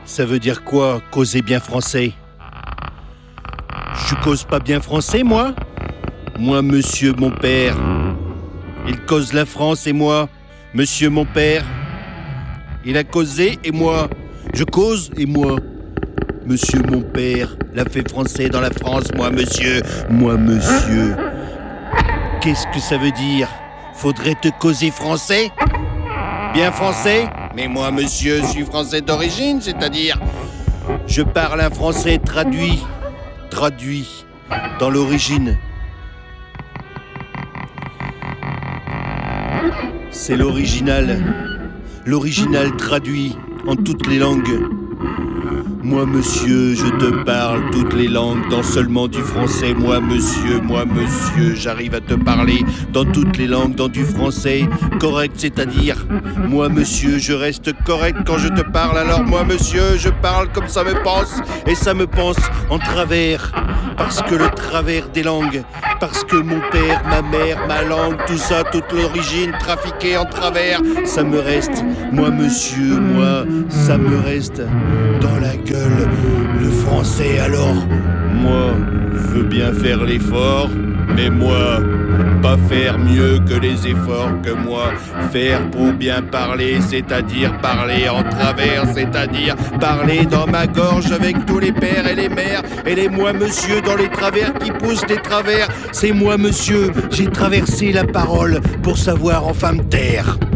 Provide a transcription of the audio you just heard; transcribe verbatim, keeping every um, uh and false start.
Ça veut dire quoi, causer bien français? Je cause pas bien français, moi? Moi, monsieur mon père. Il cause la France et moi, monsieur mon père. Il a causé et moi, je cause et moi. Monsieur mon père l'a fait français dans la France, moi, monsieur. Moi, monsieur. Qu'est-ce que ça veut dire? Faudrait te causer français? Bien français? Mais moi, monsieur, je suis français d'origine, c'est-à-dire... Je parle un français traduit, traduit, dans l'origine. C'est l'original, l'original traduit en toutes les langues. Moi, monsieur, je te parle toutes les langues, dans seulement du français. Moi, monsieur, moi, monsieur, j'arrive à te parler dans toutes les langues, dans du français correct, c'est-à-dire, moi, monsieur, je reste correct quand je te parle. Alors, moi, monsieur, je parle comme ça me pense, et ça me pense en travers, parce que le travers des langues, parce que mon père, ma mère, ma langue, tout ça, toute l'origine trafiquée en travers, ça me reste, moi, monsieur, moi, ça me reste dans la gueule. Le français, alors, moi, veux bien faire l'effort, mais moi, pas faire mieux que les efforts que moi. Faire pour bien parler, c'est-à-dire parler en travers, c'est-à-dire parler dans ma gorge avec tous les pères et les mères et les moi monsieur dans les travers qui poussent les travers. C'est moi monsieur, j'ai traversé la parole pour savoir enfin me taire.